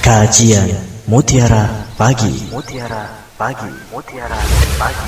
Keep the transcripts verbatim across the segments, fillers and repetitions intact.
Kajian Mutiara Pagi. Mutiara Pagi. Mutiara Pagi.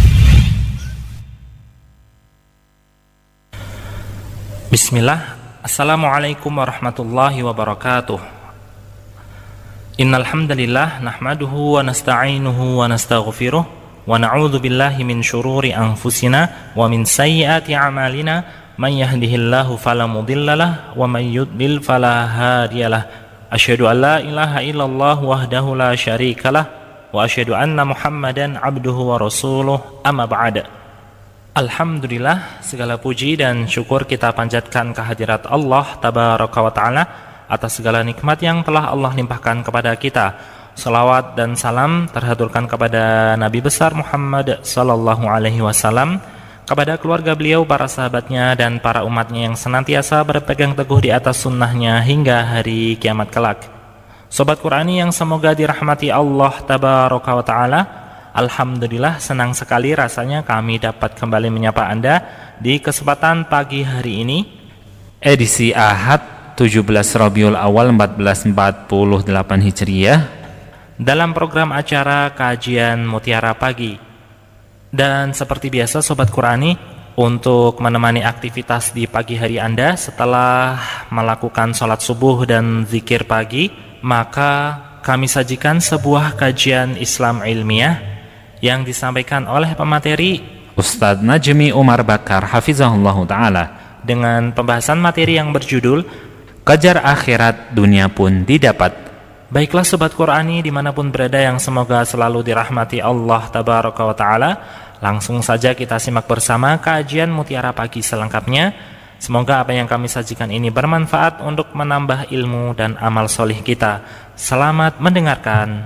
Bismillah. Assalamualaikum warahmatullahi wabarakatuh. Innal hamdalillah nahmaduhu wa nasta'inuhu wa nastaghfiruh wa na'udzu billahi min syururi anfusina wa min sayyiati a'malina man yahdihillahu fala mudhillalah wa man yudlil fala hadiyalah. Asyhadu an la ilaha illallah wahdahu la syarikalah wa asyhadu anna Muhammadan abduhu wa rasuluh, amma ba'd. Alhamdulillah, segala puji dan syukur kita panjatkan kehadirat Allah tabaraka wa ta'ala atas segala nikmat yang telah Allah limpahkan kepada kita. Salawat dan salam terhaturkan kepada Nabi besar Muhammad sallallahu alaihi wasallam, kepada keluarga beliau, para sahabatnya, dan para umatnya yang senantiasa berpegang teguh di atas sunnahnya hingga hari kiamat kelak. Sobat Qurani yang semoga dirahmati Allah tabaraka wa ta'ala, alhamdulillah senang sekali rasanya kami dapat kembali menyapa Anda di kesempatan pagi hari ini, edisi Ahad tujuh belas Rabiul Awal empat belas empat puluh delapan Hijriah, dalam program acara Kajian Mutiara Pagi. Dan seperti biasa Sobat Qurani, untuk menemani aktivitas di pagi hari Anda setelah melakukan sholat subuh dan zikir pagi, maka kami sajikan sebuah kajian Islam ilmiah yang disampaikan oleh pemateri Ustadz Najmi Umar Bakar hafizahullah ta'ala, dengan pembahasan materi yang berjudul Kejar Akhirat Dunia Pun Didapat. Baiklah Sobat Qurani dimanapun berada yang semoga selalu dirahmati Allah tabaraka wa ta'ala, langsung saja kita simak bersama kajian Mutiara Pagi selengkapnya. Semoga apa yang kami sajikan ini bermanfaat untuk menambah ilmu dan amal solih kita. Selamat mendengarkan.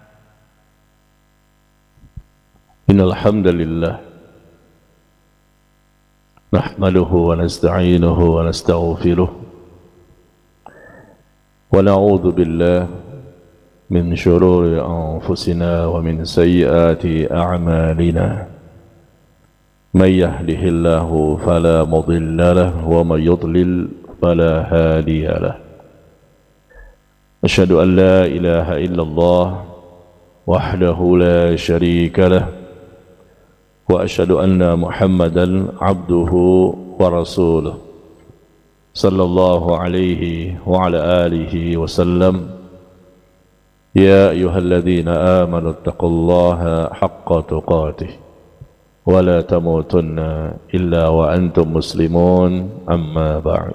Innal hamdalillah nahmaduhu wa nasta'inuhu wa nastaghfiruh wa na'udzu billahi min syururi anfusina wa min sayyiati a'malina. Man yahdihillahu fala mudilla lahu wa man yudlil fala hadiya lahu. Asyhadu an la ilaha illallah wahdahu la syarika lahu wa asyhadu anna Muhammadan abduhu wa rasuluh sallallahu alaihi wa ala alihi wa sallam. Ya ayyuhalladzina amanu taqullaha haqqa tuqatih wa la tamutunna illa wa antum muslimun, amma ba'd.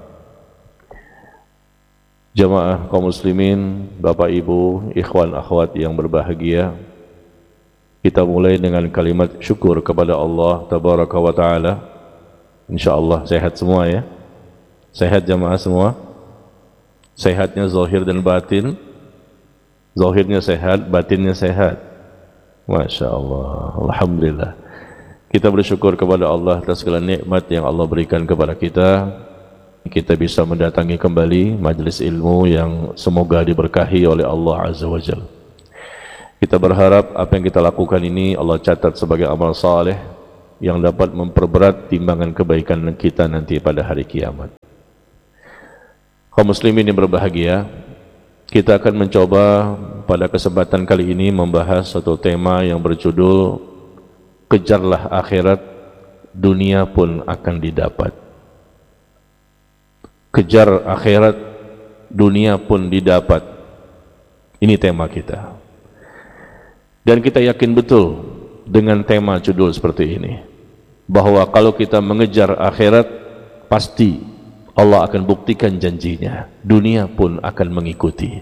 Jamaah kaum muslimin, Bapak Ibu, ikhwan akhwat yang berbahagia, kita mulai dengan kalimat syukur kepada Allah tabaraka wa ta'ala. Insyaallah sehat semua ya. Sehat jamaah semua. Sehatnya zahir dan batin. Zahirnya sehat, batinnya sehat. Masya Allah, alhamdulillah. Kita bersyukur kepada Allah atas segala nikmat yang Allah berikan kepada kita. Kita bisa mendatangi kembali majelis ilmu yang semoga diberkahi oleh Allah Azza wa Jalla. Kita berharap apa yang kita lakukan ini Allah catat sebagai amal saleh yang dapat memperberat timbangan kebaikan kita nanti pada hari kiamat. Kaum muslimin yang berbahagia, kita akan mencoba pada kesempatan kali ini membahas satu tema yang berjudul Kejarlah Akhirat, Dunia Pun Akan Didapat. Kejar akhirat, dunia pun didapat. Ini tema kita. Dan kita yakin betul dengan tema judul seperti ini, bahwa kalau kita mengejar akhirat, pasti Allah akan buktikan janjinya, dunia pun akan mengikuti.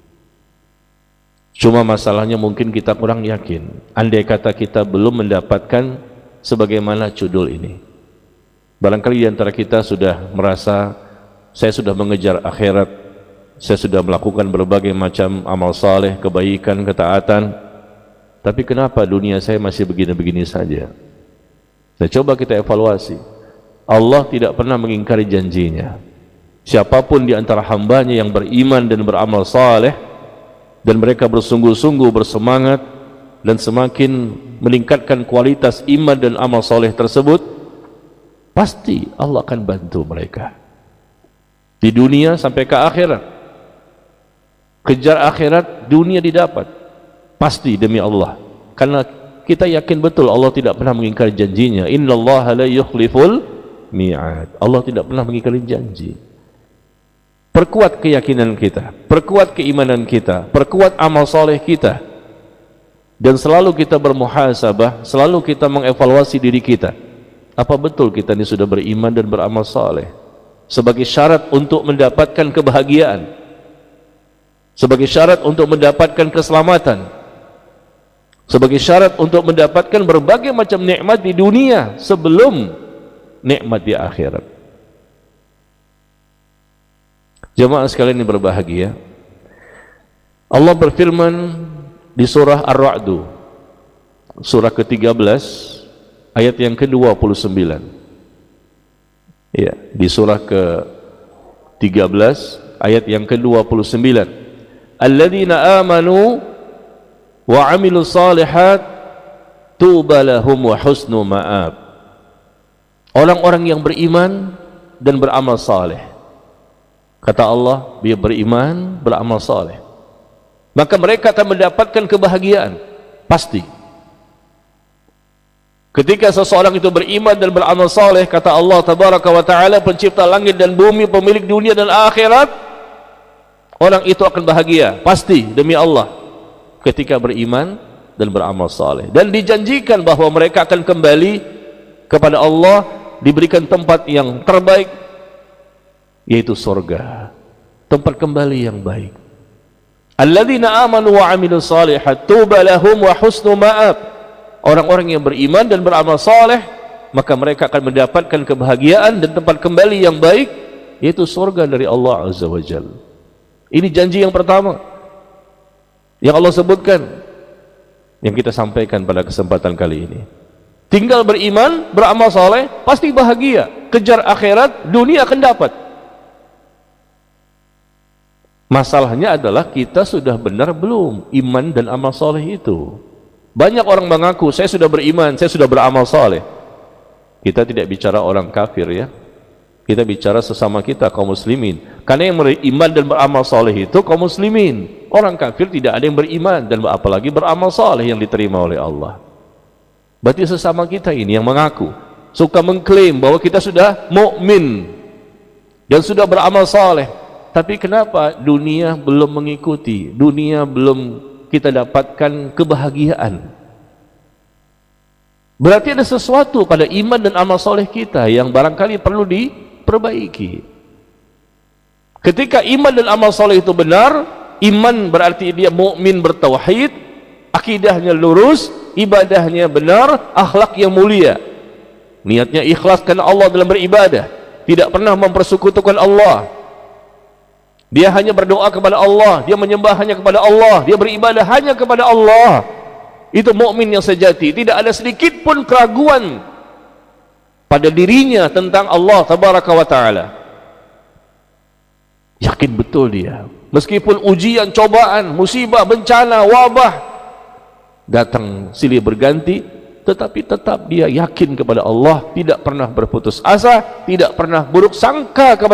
Cuma masalahnya mungkin kita kurang yakin, andai kata kita belum mendapatkan sebagaimana judul ini. Barangkali di antara kita sudah merasa, saya sudah mengejar akhirat, saya sudah melakukan berbagai macam amal saleh, kebaikan, ketaatan, tapi kenapa dunia saya masih begini-begini saja? Nah, coba kita evaluasi. Allah tidak pernah mengingkari janjinya. Siapapun di antara hambanya yang beriman dan beramal saleh, dan mereka bersungguh-sungguh bersemangat dan semakin meningkatkan kualitas iman dan amal saleh tersebut, pasti Allah akan bantu mereka di dunia sampai ke akhirat. Kejar akhirat, dunia didapat. Pasti demi Allah. Karena kita yakin betul Allah tidak pernah mengingkari janjinya. Innallaha la yukhliful mi'ad. Allah tidak pernah mengingkari janji. Perkuat keyakinan kita, perkuat keimanan kita, perkuat amal soleh kita. Dan selalu kita bermuhasabah, selalu kita mengevaluasi diri kita. Apa betul kita ini sudah beriman dan beramal soleh? Sebagai syarat untuk mendapatkan kebahagiaan, sebagai syarat untuk mendapatkan keselamatan, sebagai syarat untuk mendapatkan berbagai macam nikmat di dunia sebelum nikmat di akhirat. Jemaah sekalian yang berbahagia, Allah berfirman di surah Ar-Ra'd, surah ke tiga belas ayat yang ke dua puluh sembilan. Ya, di surah ke tiga belas ayat yang ke dua puluh sembilan. Alladzina amanu wa 'amilus shalihat tuba lahum wa husnu ma'ab. Orang-orang yang beriman dan beramal saleh. Kata Allah, dia beriman, beramal saleh, maka mereka akan mendapatkan kebahagiaan pasti. Ketika seseorang itu beriman dan beramal saleh, kata Allah tabaraka wa taala, pencipta langit dan bumi, pemilik dunia dan akhirat, orang itu akan bahagia pasti demi Allah ketika beriman dan beramal saleh. Dan dijanjikan bahwa mereka akan kembali kepada Allah, diberikan tempat yang terbaik, yaitu surga, tempat kembali yang baik. Alladzina amanu wa 'amilus shalihat tuba lahum wa husnu ma'ab. Orang-orang yang beriman dan beramal saleh, maka mereka akan mendapatkan kebahagiaan dan tempat kembali yang baik, yaitu surga dari Allah Azza wa Jalla. Ini janji yang pertama yang Allah sebutkan, yang kita sampaikan pada kesempatan kali ini. Tinggal beriman, beramal saleh, pasti bahagia. Kejar akhirat, dunia akan dapat. Masalahnya adalah kita sudah benar belum iman dan amal saleh itu. Banyak orang mengaku, saya sudah beriman, saya sudah beramal saleh. Kita tidak bicara orang kafir ya, kita bicara sesama kita kaum muslimin. Karena yang beriman dan beramal saleh itu kaum muslimin. Orang kafir tidak ada yang beriman dan apalagi beramal saleh yang diterima oleh Allah. Berarti sesama kita ini yang mengaku, suka mengklaim bahwa kita sudah mukmin dan sudah beramal saleh. Tapi kenapa dunia belum mengikuti? Dunia belum kita dapatkan kebahagiaan. Berarti ada sesuatu pada iman dan amal soleh kita yang barangkali perlu diperbaiki. Ketika iman dan amal soleh itu benar, iman berarti dia mukmin bertauhid, akidahnya lurus, ibadahnya benar, akhlak yang mulia, niatnya ikhlas karena Allah dalam beribadah, tidak pernah mempersekutukan Allah. Dia hanya berdoa kepada Allah, dia menyembah hanya kepada Allah, dia beribadah hanya kepada Allah. Itu mukmin yang sejati, tidak ada sedikit pun keraguan pada dirinya tentang Allah tabaraka wa taala. Yakin betul dia, meskipun ujian, cobaan, musibah, bencana, wabah datang silih berganti, tetapi tetap dia yakin kepada Allah, tidak pernah berputus asa, tidak pernah buruk sangka kepada